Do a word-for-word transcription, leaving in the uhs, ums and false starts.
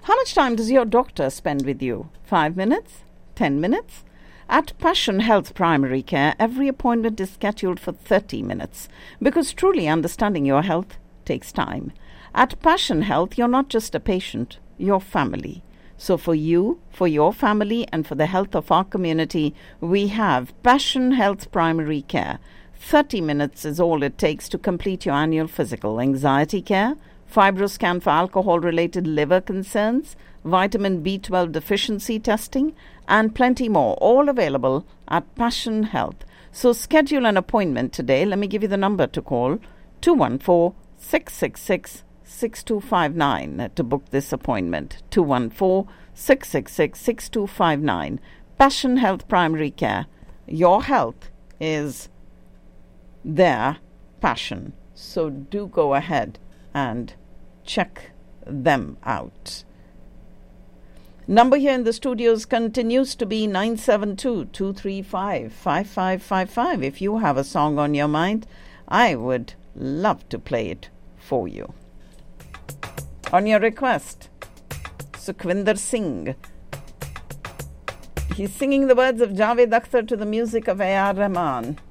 How much time does your doctor spend with you? Five minutes? Ten minutes? At Passion Health Primary Care, every appointment is scheduled for thirty minutes because truly understanding your health takes time. At Passion Health, you're not just a patient, you're family. So for you, for your family, and for the health of our community, we have Passion Health Primary Care. thirty minutes is all it takes to complete your annual physical, anxiety care, fibroscan for alcohol-related liver concerns, vitamin B twelve deficiency testing, and plenty more, all available at Passion Health. So schedule an appointment today. Let me give you the number to call, two one four, six six six, six two five nine to book this appointment, two one four, six six six, six two five nine. Passion Health Primary Care. Your health is their passion. So do go ahead and check them out. Number here in the studios continues to be nine seven two, two three five, five five five five. If you have a song on your mind, I would love to play it for you. On your request, Sukhvinder Singh. He's singing the words of Javed Akhtar to the music of A R Rahman.